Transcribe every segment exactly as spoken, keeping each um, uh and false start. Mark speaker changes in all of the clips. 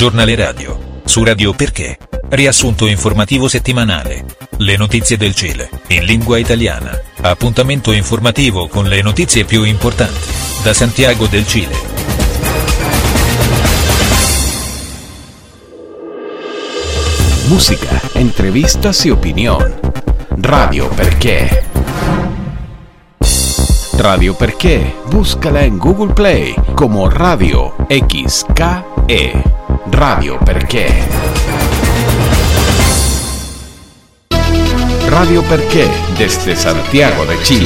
Speaker 1: Giornale radio. Su Radio Perché. Riassunto informativo settimanale. Le notizie del Cile, in lingua italiana. Appuntamento informativo con le notizie più importanti. Da Santiago del Cile.
Speaker 2: Música, entrevistas y opinión. Radio Perché. Radio Perché. Búscala en Google Play como Radio X K E. Radio Perché. Radio Perché desde Santiago de Chile.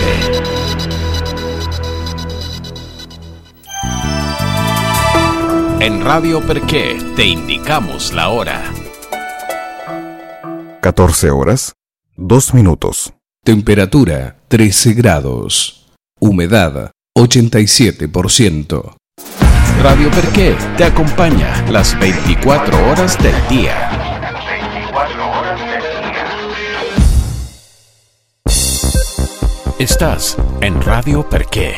Speaker 2: En Radio Perché te indicamos la hora.
Speaker 3: catorce horas, dos minutos.
Speaker 2: Temperatura trece grados. Humedad ochenta y siete por ciento. Radio Perché te acompaña las veinticuatro horas del día. Estás en Radio Perché.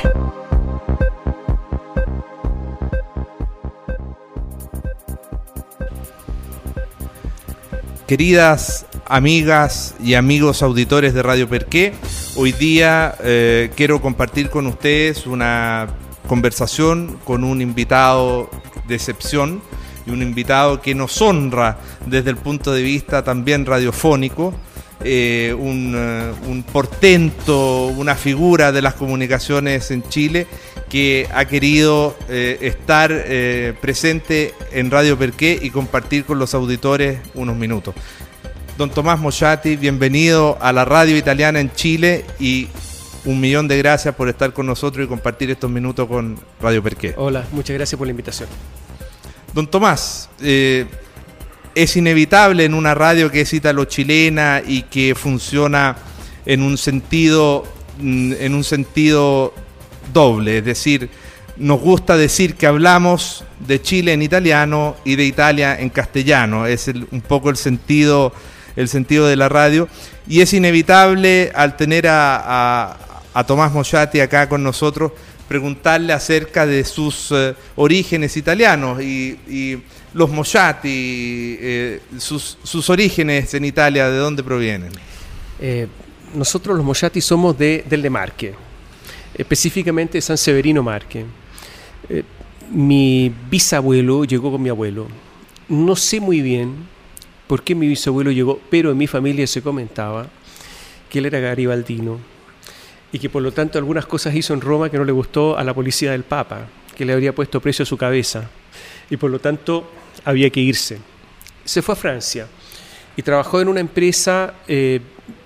Speaker 4: Queridas amigas y amigos auditores de Radio Perché, hoy día eh, quiero compartir con ustedes una conversación con un invitado de excepción y un invitado que nos honra desde el punto de vista también radiofónico, eh, un, uh, un portento, una figura de las comunicaciones en Chile que ha querido eh, estar eh, presente en Radio Perché y compartir con los auditores unos minutos. Don Tomás Moschati, bienvenido a la radio italiana en Chile y un millón de gracias por estar con nosotros y compartir estos minutos con Radio Perché.
Speaker 5: Hola, muchas gracias por la invitación.
Speaker 4: Don Tomás, eh, es inevitable en una radio que es ítalo-chilena y que funciona en un sentido, en un sentido doble, es decir, nos gusta decir que hablamos de Chile en italiano y de Italia en castellano, es el, un poco el sentido, el sentido de la radio, y es inevitable al tener a, a, a Tomás Moschati acá con nosotros preguntarle acerca de sus eh, orígenes italianos y, y los Moschati, eh, sus, sus orígenes en Italia, ¿de dónde provienen?
Speaker 5: Eh, nosotros los Moschati somos de, del de Marche, específicamente de San Severino Marche. Eh, mi bisabuelo llegó con mi abuelo. No sé muy bien por qué mi bisabuelo llegó, pero en mi familia se comentaba que él era garibaldino y que por lo tanto algunas cosas hizo en Roma que no le gustó a la policía del Papa, que le habría puesto precio a su cabeza y por lo tanto había que irse. Se fue a Francia y trabajó en una empresa eh,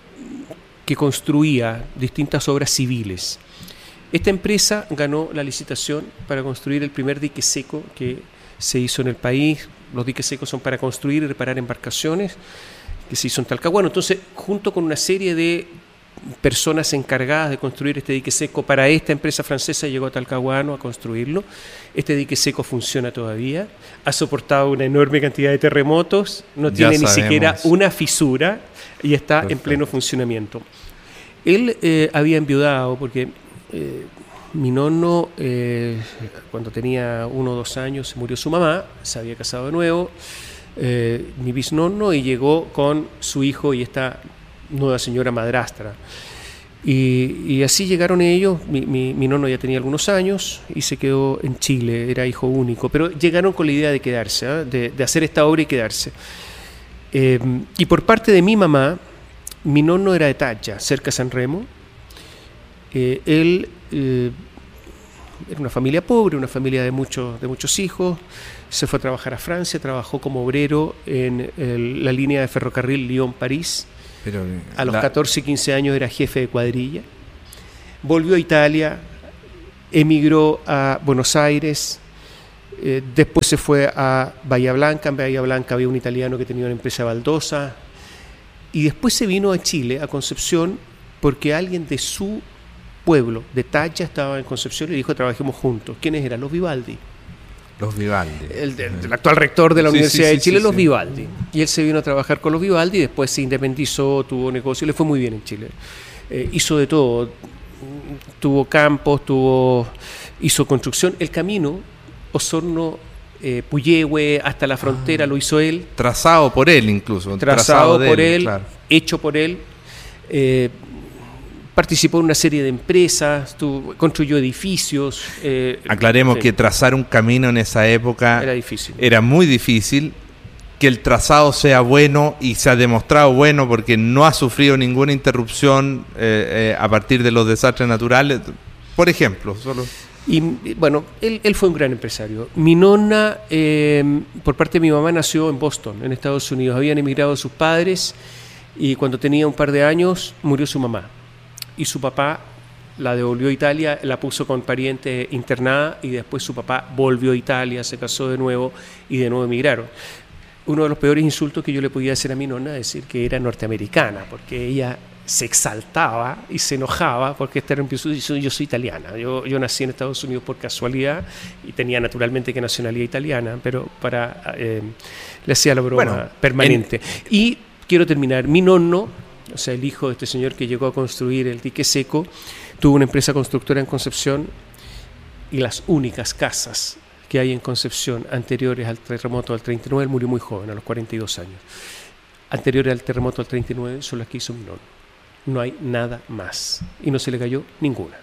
Speaker 5: que construía distintas obras civiles. Esta empresa ganó la licitación para construir el primer dique seco que se hizo en el país. Los diques secos son para construir y reparar embarcaciones, que se hizo en Talcahuano. Entonces, junto con una serie de personas encargadas de construir este dique seco para esta empresa francesa, llegó a Talcahuano a construirlo. Este dique seco funciona todavía, ha soportado una enorme cantidad de terremotos, no
Speaker 4: Ya
Speaker 5: tiene ni
Speaker 4: sabemos.
Speaker 5: siquiera una fisura y está
Speaker 4: Perfecto.
Speaker 5: en pleno funcionamiento. Él eh, había enviudado porque eh, mi nonno, eh, cuando tenía uno o dos años, se murió su mamá, se había casado de nuevo, eh, mi bisnonno, y llegó con su hijo y esta nueva señora madrastra. Y, y así llegaron ellos. Mi, mi, mi nonno ya tenía algunos años y se quedó en Chile, era hijo único, pero llegaron con la idea de quedarse, ¿eh? de, de hacer esta obra y quedarse. Eh, y por parte de mi mamá, mi nonno era de Taccia, cerca de San Remo. Eh, él eh, era una familia pobre, una familia de, muchos de muchos hijos. Se fue a trabajar a Francia, trabajó como obrero en el, la línea de ferrocarril Lyon-París.
Speaker 4: Pero,
Speaker 5: A los
Speaker 4: la...
Speaker 5: catorce, quince años era jefe de cuadrilla. Volvió a Italia, emigró a Buenos Aires, eh, después se fue a Bahía Blanca. En Bahía Blanca había un italiano que tenía una empresa baldosa. Y después se vino a Chile, a Concepción, porque alguien de su pueblo, de Taccia, estaba en Concepción y dijo: trabajemos juntos. ¿Quiénes eran? Los Vivaldi.
Speaker 4: Los Vivaldi.
Speaker 5: El, el, el actual rector de la
Speaker 4: Sí,
Speaker 5: Universidad
Speaker 4: sí,
Speaker 5: de Chile,
Speaker 4: sí,
Speaker 5: los
Speaker 4: sí.
Speaker 5: Vivaldi. Y él se vino a trabajar con los Vivaldi, después se independizó, tuvo negocio, le fue muy bien en Chile. Eh, hizo de todo, tuvo campos, tuvo, hizo construcción. El camino Osorno eh, Puyehue hasta la frontera, ah, lo hizo él.
Speaker 4: Trazado por él incluso.
Speaker 5: Trazado, trazado por él, él
Speaker 4: claro.
Speaker 5: Hecho por él. Eh, participó en una serie de empresas, tu, construyó edificios. Eh,
Speaker 4: Aclaremos
Speaker 5: sí.
Speaker 4: que trazar un camino en esa época
Speaker 5: era difícil.
Speaker 4: Era muy difícil. Que el trazado sea bueno, y se ha demostrado bueno porque no ha sufrido ninguna interrupción eh, eh, a partir de los desastres naturales, por ejemplo. Solo.
Speaker 5: Y bueno, él, él fue un gran empresario. Mi nonna, eh, por parte de mi mamá, nació en Boston, en Estados Unidos. Habían emigrado sus padres y cuando tenía un par de años murió su mamá. Y su papá la devolvió a Italia, la puso con parientes internada, y después su papá volvió a Italia, se casó de nuevo y de nuevo emigraron. Uno de los peores insultos que yo le podía hacer a mi nonna es decir que era norteamericana, porque ella se exaltaba y se enojaba porque esta era un, yo, soy, yo soy italiana. Yo, yo nací en Estados Unidos por casualidad y tenía naturalmente que nacionalidad italiana, pero para eh, le hacía la broma bueno, permanente. En... Y quiero terminar. Mi nonno, o sea, el hijo de este señor que llegó a construir el dique seco, tuvo una empresa constructora en Concepción, y las únicas casas que hay en Concepción anteriores al terremoto del treinta y nueve, él murió muy joven, a los cuarenta y dos años. Anteriores al terremoto del treinta y nueve son las que hizo mi nonno. No hay nada más. Y no se le cayó ninguna.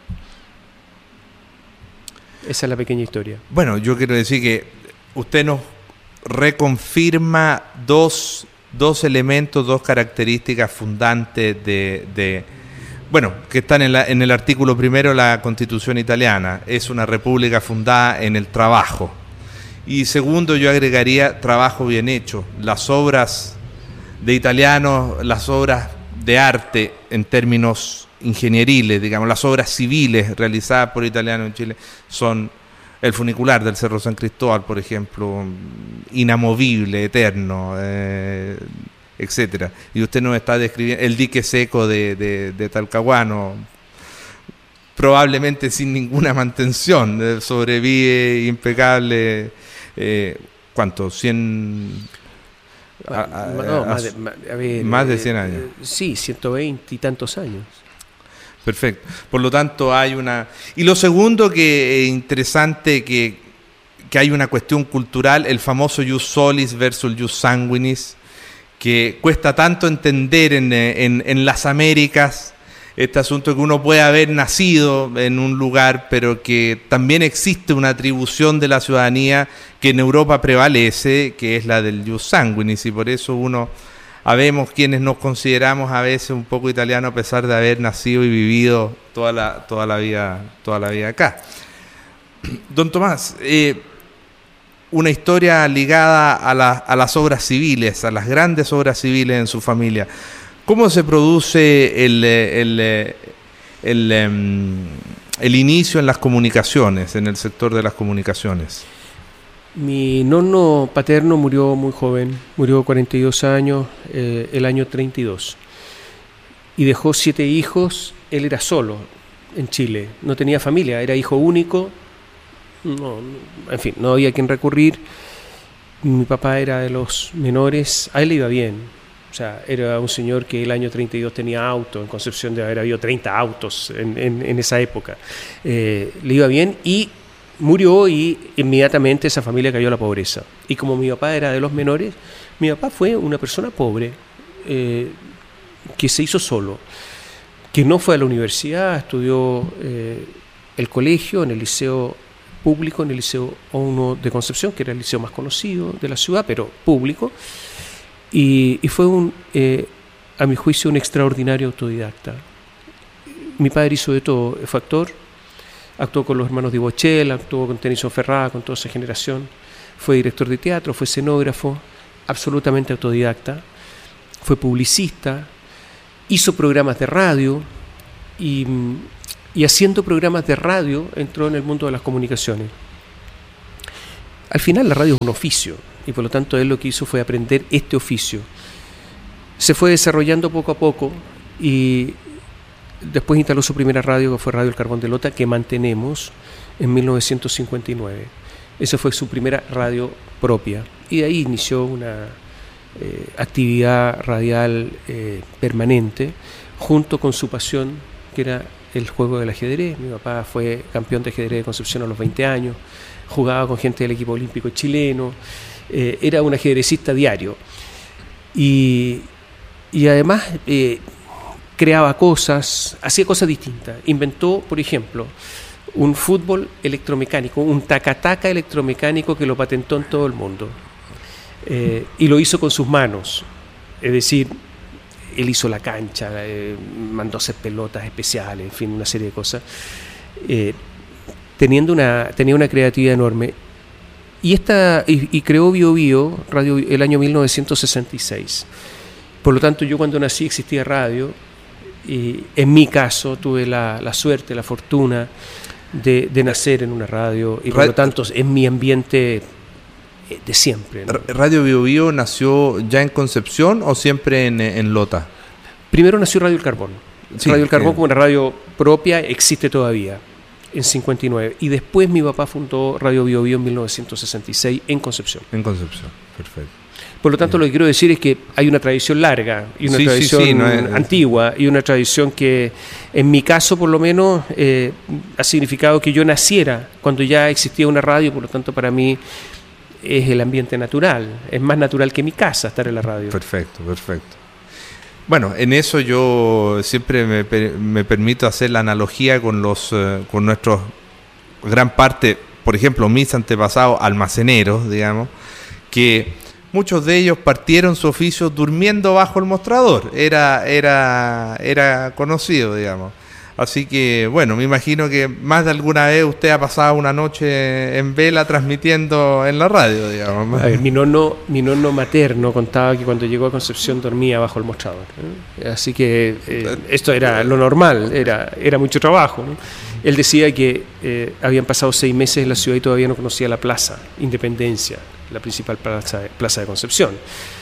Speaker 5: Esa es la pequeña historia.
Speaker 4: Bueno, yo quiero decir que usted nos reconfirma dos, dos elementos, dos características fundantes de... de bueno, que están en, la, en el artículo primero de la Constitución italiana. Es una república fundada en el trabajo. Y segundo, yo agregaría trabajo bien hecho. Las obras de italianos, las obras de arte en términos ingenieriles, digamos, las obras civiles realizadas por italianos en Chile son el funicular del Cerro San Cristóbal, por ejemplo, inamovible, eterno, eh, etcétera. Y usted nos está describiendo el dique seco de, de, de Talcahuano, probablemente sin ninguna mantención, eh, sobrevive impecable. Eh, ¿Cuánto? ¿cien? A, a,
Speaker 5: no,
Speaker 4: a,
Speaker 5: más, de, a ver,
Speaker 4: más de cien años.
Speaker 5: Eh, sí, ciento veinte y tantos años.
Speaker 4: Perfecto. Por lo tanto, hay una... Y lo segundo que es interesante, que, que hay una cuestión cultural, el famoso jus solis versus el jus sanguinis, que cuesta tanto entender en, en, en las Américas, este asunto que uno puede haber nacido en un lugar, pero que también existe una atribución de la ciudadanía que en Europa prevalece, que es la del jus sanguinis, y por eso uno, habemos quienes nos consideramos a veces un poco italianos a pesar de haber nacido y vivido toda la, toda la vida, toda la vida acá. Don Tomás, eh, una historia ligada a, la, a las obras civiles, a las grandes obras civiles en su familia. ¿Cómo se produce el, el, el, el, el inicio en las comunicaciones, en el sector de las comunicaciones?
Speaker 5: Mi nonno paterno murió muy joven, murió a cuarenta y dos años, eh, el año treinta y dos. Y dejó siete hijos, él era solo en Chile, no tenía familia, era hijo único, no, en fin, no había quien recurrir. Mi papá era de los menores, a él le iba bien. O sea, era un señor que el año treinta y dos tenía auto, en Concepción debe haber habido treinta autos en, en, en esa época. Eh, le iba bien y murió, y inmediatamente esa familia cayó a la pobreza. Y como mi papá era de los menores, mi papá fue una persona pobre, eh, que se hizo solo, que no fue a la universidad, estudió eh, el colegio en el liceo público, en el liceo uno de Concepción, que era el liceo más conocido de la ciudad, pero público. Y, y fue, un, eh, a mi juicio, un extraordinario autodidacta. Mi padre hizo de todo, fue actor, actuó con los hermanos Di Bochel, actuó con Tennyson Ferrá, con toda esa generación, fue director de teatro, fue escenógrafo, absolutamente autodidacta, fue publicista, hizo programas de radio y, y haciendo programas de radio entró en el mundo de las comunicaciones. Al final la radio es un oficio, y por lo tanto él lo que hizo fue aprender este oficio. Se fue desarrollando poco a poco y después instaló su primera radio, que fue Radio El Carbón de Lota, que mantenemos en mil novecientos cincuenta y nueve. Esa fue su primera radio propia. Y de ahí inició una eh, actividad radial eh, permanente, junto con su pasión, que era el juego del ajedrez. Mi papá fue campeón de ajedrez de Concepción a los veinte años, jugaba con gente del equipo olímpico chileno, eh, era un ajedrecista diario. Y, y además eh, creaba cosas, hacía cosas distintas. Inventó, por ejemplo, un fútbol electromecánico, un taca-taca electromecánico que lo patentó en todo el mundo. Eh, y lo hizo con sus manos. Es decir, él hizo la cancha, eh, mandó hacer pelotas especiales, en fin, una serie de cosas. Eh, teniendo una, tenía una creatividad enorme. Y, esta, y, y creó Bio Bio Radio el año mil novecientos sesenta y seis. Por lo tanto, yo cuando nací existía radio. Y en mi caso tuve la, la suerte, la fortuna de, de nacer en una radio. Y por lo tanto es mi ambiente de siempre, ¿no?
Speaker 4: ¿Radio Bio Bio nació ya en Concepción o siempre en, en Lota?
Speaker 5: Primero nació Radio El Carbón.
Speaker 4: Sí,
Speaker 5: Radio El Carbón,
Speaker 4: que...
Speaker 5: como una radio propia, existe todavía, en cincuenta y nueve. Y después mi papá fundó Radio Bio Bio en mil novecientos sesenta y seis en Concepción.
Speaker 4: En Concepción, perfecto.
Speaker 5: Por lo tanto, Bien. Lo que quiero decir es que hay una tradición larga y una sí, tradición sí, sí, no es... antigua y una tradición que, en mi caso por lo menos, eh, ha significado que yo naciera cuando ya existía una radio. Por lo tanto, para mí es el ambiente natural, es más natural que mi casa estar en la radio.
Speaker 4: Perfecto, perfecto. Bueno, en eso yo siempre me, me permito hacer la analogía con los eh, con nuestros, gran parte, por ejemplo, mis antepasados almaceneros, digamos, que muchos de ellos partieron su oficio durmiendo bajo el mostrador, era, era, era conocido, digamos. Así que, bueno, me imagino que más de alguna vez usted ha pasado una noche en vela transmitiendo en la radio, digamos.
Speaker 5: A ver, mi nono, mi nono materno contaba que cuando llegó a Concepción dormía bajo el mostrador, ¿eh? Así que eh, esto era lo normal, era, era mucho trabajo, ¿no? Él decía que eh, habían pasado seis meses en la ciudad y todavía no conocía la plaza Independencia, la principal plaza de, plaza de Concepción.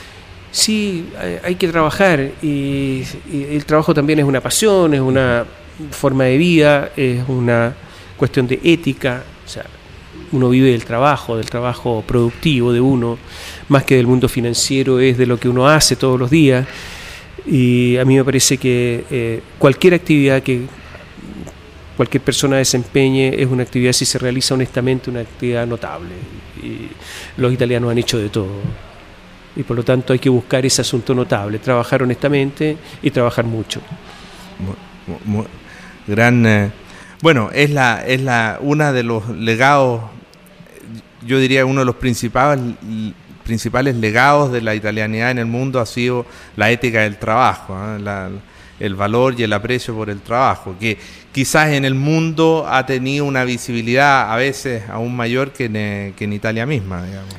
Speaker 5: Sí, hay que trabajar y, y el trabajo también es una pasión, es una forma de vida, es una cuestión de ética. O sea, uno vive del trabajo, del trabajo productivo de uno, más que del mundo financiero, es de lo que uno hace todos los días. Y a mí me parece que eh, cualquier actividad que cualquier persona desempeñe es una actividad, si se realiza honestamente, una actividad notable. Y los italianos han hecho de todo. Y por lo tanto hay que buscar ese asunto notable, trabajar honestamente y trabajar mucho.
Speaker 4: Muy, muy, gran, eh, bueno, es la es la una de los legados, yo diría uno de los principales principales legados de la italianidad en el mundo ha sido la ética del trabajo, ¿eh? la, el valor y el aprecio por el trabajo, que quizás en el mundo ha tenido una visibilidad a veces aún mayor que en, que en Italia misma, digamos.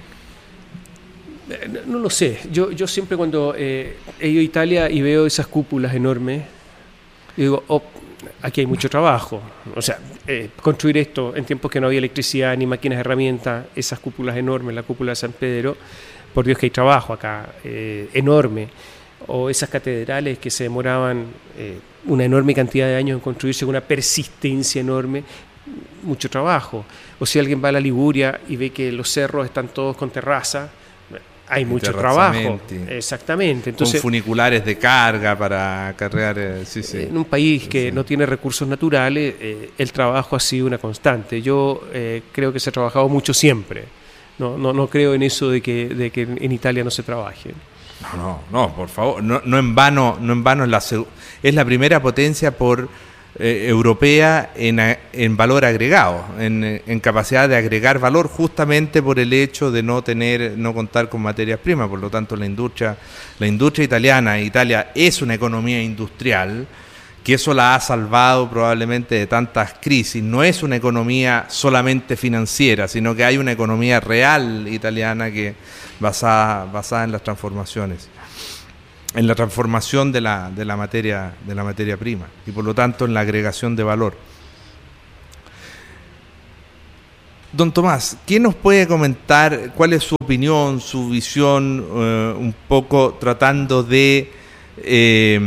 Speaker 5: No, no lo sé, yo, yo siempre cuando eh, he ido a Italia y veo esas cúpulas enormes, digo, oh, aquí hay mucho trabajo. O sea, eh, construir esto en tiempos que no había electricidad ni máquinas de herramientas, esas cúpulas enormes, la cúpula de San Pedro, por Dios que hay trabajo acá, eh, enorme. O esas catedrales que se demoraban eh, una enorme cantidad de años en construirse con una persistencia enorme, mucho trabajo. O si alguien va a la Liguria y ve que los cerros están todos con terraza, hay mucho trabajo. Exactamente. Entonces,
Speaker 4: con funiculares de carga para acarrear. Eh, sí, sí.
Speaker 5: En un país que
Speaker 4: sí.
Speaker 5: no tiene recursos naturales, eh, el trabajo ha sido una constante. Yo eh, creo que se ha trabajado mucho siempre. No, no, no creo en eso de que, de que en Italia no se trabaje.
Speaker 4: No, no, no, por favor. No, no en vano, no en vano es la, es la primera potencia por eh, europea en, en valor agregado, en, en capacidad de agregar valor, justamente por el hecho de no tener, no contar con materias primas. Por lo tanto, la industria, la industria italiana, Italia es una economía industrial, que eso la ha salvado probablemente de tantas crisis. No es una economía solamente financiera, sino que hay una economía real italiana que basada, basada en las transformaciones, en la transformación de la, de la materia, de la materia prima y por lo tanto en la agregación de valor. Don Tomás, ¿quién nos puede comentar cuál es su opinión, su visión, eh, un poco tratando de eh,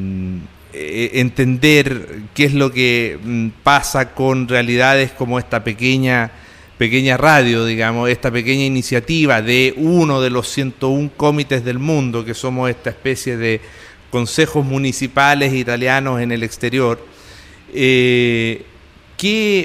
Speaker 4: entender qué es lo que pasa con realidades como esta pequeña pequeña radio, digamos, esta pequeña iniciativa de uno de los ciento uno comités del mundo, que somos esta especie de consejos municipales italianos en el exterior, Eh, ¿qué,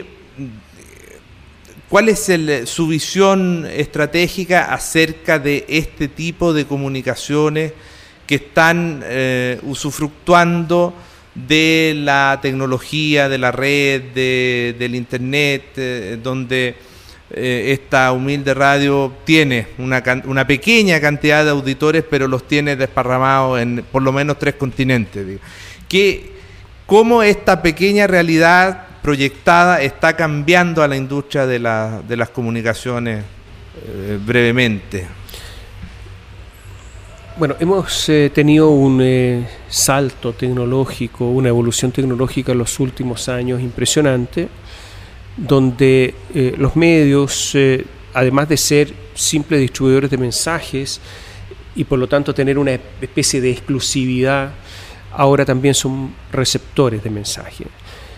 Speaker 4: ¿Cuál es el, su visión estratégica acerca de este tipo de comunicaciones que están eh, usufructuando de la tecnología, de la red, de, del internet, eh, donde eh, esta humilde radio tiene una, una pequeña cantidad de auditores, pero los tiene desparramados en por lo menos tres continentes? ¿Qué, ¿Cómo esta pequeña realidad proyectada está cambiando a la industria de, la, de las comunicaciones eh, brevemente?
Speaker 5: Bueno, hemos eh, tenido un eh, salto tecnológico, una evolución tecnológica en los últimos años impresionante, donde eh, los medios, eh, además de ser simples distribuidores de mensajes y por lo tanto tener una especie de exclusividad, ahora también son receptores de mensajes.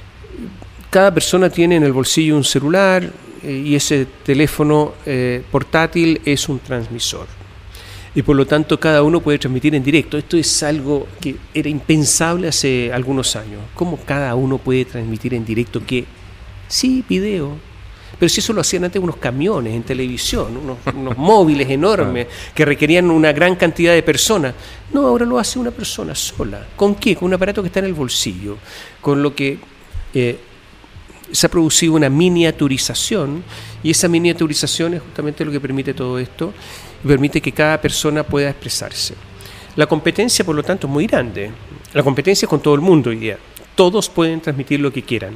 Speaker 5: Cada persona tiene en el bolsillo un celular eh, y ese teléfono eh, portátil es un transmisor. Y por lo tanto cada uno puede transmitir en directo. Esto es algo que era impensable hace algunos años. ¿Cómo cada uno puede transmitir en directo? Que sí, video. Pero si eso lo hacían antes unos camiones en televisión, unos, unos móviles enormes que requerían una gran cantidad de personas. No, ahora lo hace una persona sola. ¿Con qué? Con un aparato que está en el bolsillo. Con lo que eh, se ha producido una miniaturización, y esa miniaturización es justamente lo que permite todo esto, y permite que cada persona pueda expresarse. La competencia, por lo tanto, es muy grande. La competencia es con todo el mundo hoy día. Todos pueden transmitir lo que quieran.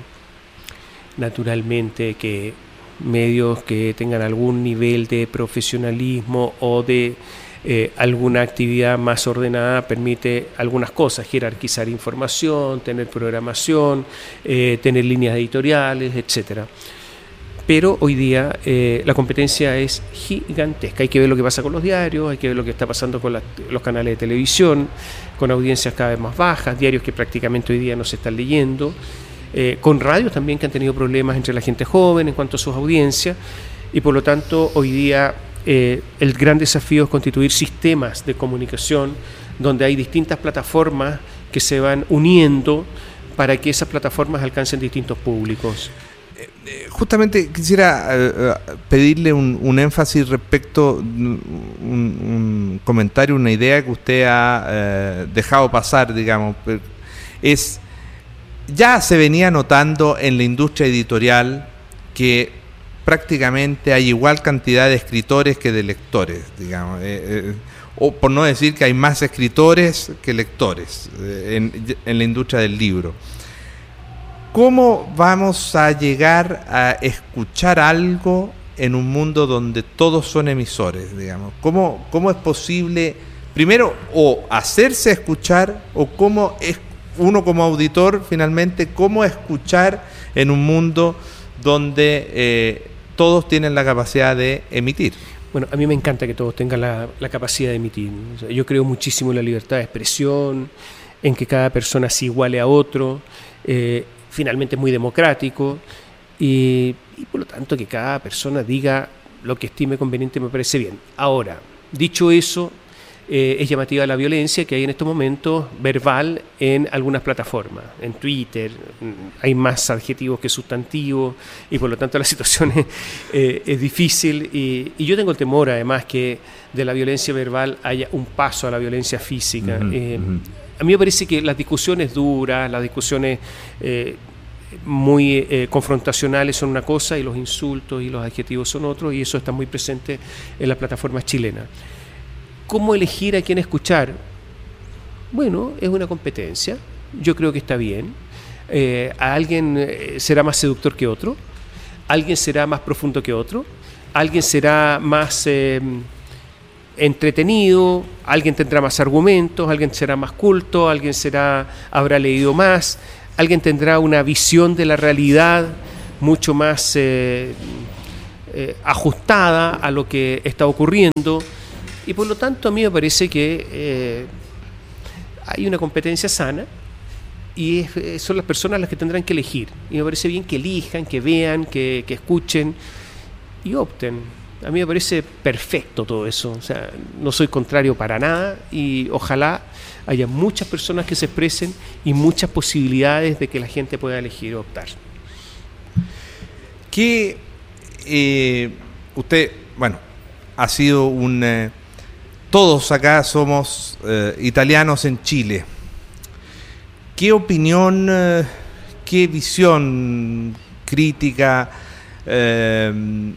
Speaker 5: Naturalmente que medios que tengan algún nivel de profesionalismo o de eh, alguna actividad más ordenada permite algunas cosas, jerarquizar información, tener programación, eh, tener líneas editoriales, etcétera. Pero hoy día eh, la competencia es gigantesca. Hay que ver lo que pasa con los diarios, hay que ver lo que está pasando con la, los canales de televisión, con audiencias cada vez más bajas, diarios que prácticamente hoy día no se están leyendo, eh, con radios también que han tenido problemas entre la gente joven en cuanto a sus audiencias, y por lo tanto hoy día eh, el gran desafío es constituir sistemas de comunicación donde hay distintas plataformas que se van uniendo para que esas plataformas alcancen distintos públicos.
Speaker 4: Justamente quisiera uh, pedirle un, un énfasis respecto, un, un comentario, una idea que usted ha uh, dejado pasar, digamos. Es, ya se venía notando en la industria editorial que prácticamente hay igual cantidad de escritores que de lectores, digamos. Eh, eh, o por no decir que hay más escritores que lectores eh, en, en la industria del libro. ¿Cómo vamos a llegar a escuchar algo en un mundo donde todos son emisores, digamos? ¿Cómo, cómo es posible, primero, o hacerse escuchar, o cómo es uno como auditor, finalmente, cómo escuchar en un mundo donde eh, todos tienen la capacidad de emitir?
Speaker 5: Bueno, a mí me encanta que todos tengan la, la capacidad de emitir. O sea, yo creo muchísimo en la libertad de expresión, en que cada persona se iguale a otro, eh, finalmente es muy democrático y, y por lo tanto que cada persona diga lo que estime conveniente me parece bien. Ahora, dicho eso, eh, es llamativa la violencia que hay en estos momentos verbal en algunas plataformas, en Twitter, hay más adjetivos que sustantivos y por lo tanto la situación es, eh, es difícil y, y yo tengo el temor además que de la violencia verbal haya un paso a la violencia física. Uh-huh, eh, uh-huh. A mí me parece que las discusiones duras, las discusiones eh, muy eh, confrontacionales son una cosa y los insultos y los adjetivos son otros, y eso está muy presente en las plataformas chilenas. ¿Cómo elegir a quién escuchar? Bueno, es una competencia, yo creo que está bien. Eh, ¿a alguien será más seductor que otro? ¿Alguien será más profundo que otro? ¿Alguien será más Eh, entretenido, alguien tendrá más argumentos, alguien será más culto, alguien será habrá leído más, alguien tendrá una visión de la realidad mucho más eh, eh, ajustada a lo que está ocurriendo, y por lo tanto a mí me parece que eh, hay una competencia sana y es, son las personas las que tendrán que elegir, y me parece bien que elijan, que vean, que, que escuchen y opten. A mí me parece perfecto todo eso. O sea, no soy contrario para nada y ojalá haya muchas personas que se expresen y muchas posibilidades de que la gente pueda elegir o optar.
Speaker 4: ¿Qué eh, usted, bueno, ha sido un... Eh, todos acá somos eh, italianos en Chile. ¿Qué opinión, eh, qué visión crítica eh,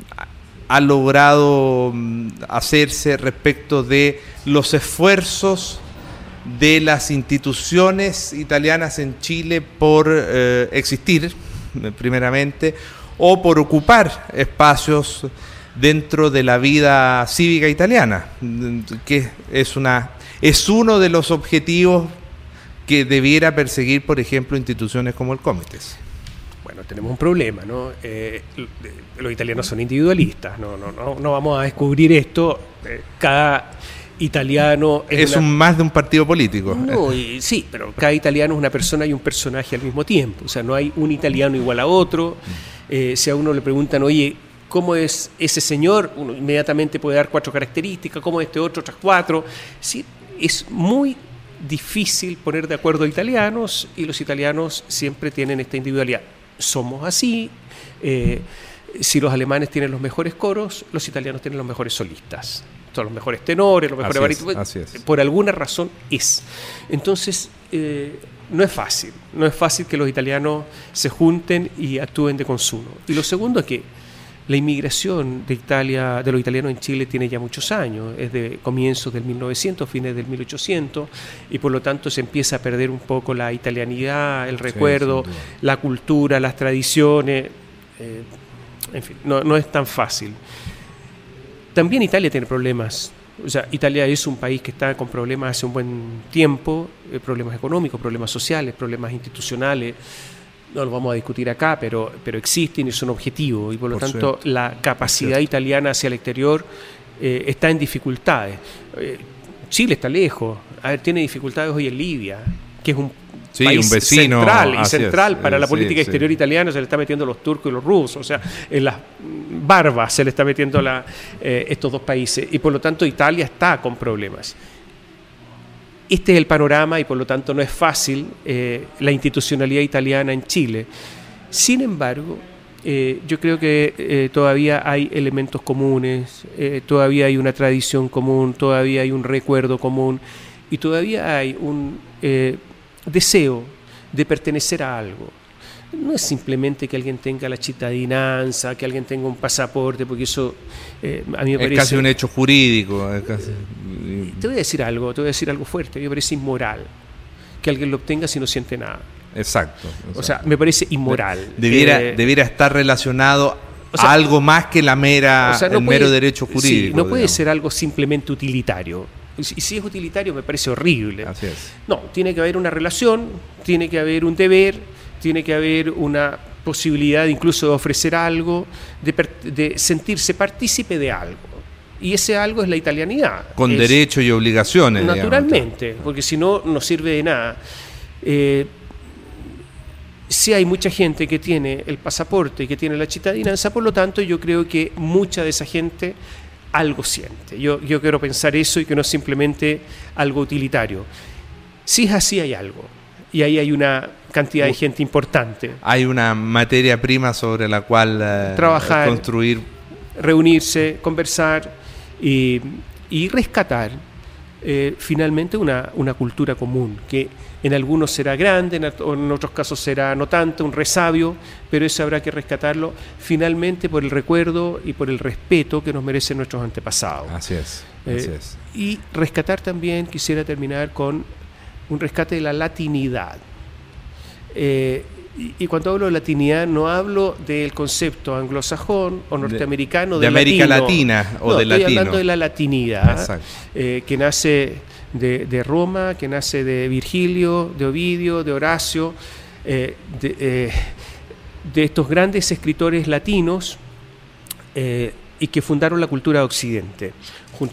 Speaker 4: ha logrado hacerse respecto de los esfuerzos de las instituciones italianas en Chile por eh, existir, primeramente, o por ocupar espacios dentro de la vida cívica italiana, que es una es uno de los objetivos que debiera perseguir, por ejemplo, instituciones como el Comites?
Speaker 5: Bueno, tenemos un problema, ¿no? Eh, los italianos son individualistas, no, no, no, no vamos a descubrir esto. Eh, cada italiano
Speaker 4: es, es una... un más de un partido político.
Speaker 5: No, y, sí, pero cada italiano es una persona y un personaje al mismo tiempo. O sea, no hay un italiano igual a otro. Eh, si a uno le preguntan, oye, ¿cómo es ese señor? Uno inmediatamente puede dar cuatro características. ¿Cómo es este otro? Otras cuatro. Sí, es muy difícil poner de acuerdo a italianos y los italianos siempre tienen esta individualidad. Somos así. Eh, si los alemanes tienen los mejores coros, los italianos tienen los mejores solistas. Son los mejores tenores, los mejores barítonos. Por alguna razón es. Entonces, eh, no es fácil. No es fácil que los italianos se junten y actúen de consumo. Y lo segundo es que la inmigración de Italia, de los italianos en Chile tiene ya muchos años, es de comienzos del mil novecientos, fines del mil ochocientos, y por lo tanto se empieza a perder un poco la italianidad, el recuerdo, sí, la cultura, las tradiciones, eh, en fin, no, no es tan fácil. También Italia tiene problemas, o sea, Italia es un país que está con problemas hace un buen tiempo, eh, problemas económicos, problemas sociales, problemas institucionales. No lo vamos a discutir acá, pero, pero existen y son objetivos, y por lo por tanto cierto. La capacidad italiana hacia el exterior eh, está en dificultades. Eh, Chile está lejos, a ver, tiene dificultades hoy en Libia, que es un sí, país un vecino, central, y central es. para eh, la política sí, exterior sí. italiana. Se le está metiendo los turcos y los rusos, o sea, en las barbas se le está metiendo la, eh, estos dos países, y por lo tanto Italia está con problemas. Este es el panorama y por lo tanto no es fácil eh, la institucionalidad italiana en Chile. Sin embargo, eh, yo creo que eh, todavía hay elementos comunes, eh, todavía hay una tradición común, todavía hay un recuerdo común y todavía hay un eh, deseo de pertenecer a algo. No es simplemente que alguien tenga la cittadinanza, que alguien tenga un pasaporte, porque eso eh, a mí me parece...
Speaker 4: Es casi un hecho jurídico. Es casi...
Speaker 5: Te voy a decir algo, te voy a decir algo fuerte. A mí me parece inmoral que alguien lo obtenga si no siente nada.
Speaker 4: Exacto. exacto.
Speaker 5: O sea, me parece inmoral.
Speaker 4: Debiera, eh, debiera estar relacionado o sea, a algo más que la mera, o sea, no el puede, mero derecho jurídico.
Speaker 5: Sí, no puede
Speaker 4: digamos.
Speaker 5: ser algo simplemente utilitario. Y si es utilitario me parece horrible.
Speaker 4: Así es.
Speaker 5: No, tiene que haber una relación, tiene que haber un deber, tiene que haber una posibilidad incluso de ofrecer algo, de, per, de sentirse partícipe de algo. Y ese algo es la italianidad.
Speaker 4: Con es, derechos y obligaciones.
Speaker 5: Naturalmente,
Speaker 4: digamos.
Speaker 5: Porque si no, no sirve de nada. Eh, si hay mucha gente que tiene el pasaporte y que tiene la cittadinanza, por lo tanto yo creo que mucha de esa gente algo siente. Yo, yo quiero pensar eso y que no es simplemente algo utilitario. Si es así, hay algo. Y ahí hay una cantidad de gente importante.
Speaker 4: Hay una materia prima sobre la cual eh,
Speaker 5: trabajar,
Speaker 4: construir.
Speaker 5: Reunirse, conversar y, y rescatar eh, finalmente una, una cultura común, que en algunos será grande, en, en otros casos será no tanto, un resabio, pero eso habrá que rescatarlo finalmente por el recuerdo y por el respeto que nos merecen nuestros antepasados.
Speaker 4: Así es,
Speaker 5: eh,
Speaker 4: así es.
Speaker 5: Y rescatar también, quisiera terminar con un rescate de la latinidad. Eh, y, y cuando hablo de latinidad no hablo del concepto anglosajón o norteamericano
Speaker 4: de, de, de América
Speaker 5: latino.
Speaker 4: Latina o
Speaker 5: no,
Speaker 4: de
Speaker 5: estoy
Speaker 4: latino.
Speaker 5: hablando de la latinidad, eh, que nace de, de Roma, que nace de Virgilio, de Ovidio, de Horacio, eh, de, eh, de estos grandes escritores latinos eh, y que fundaron la cultura de Occidente, junto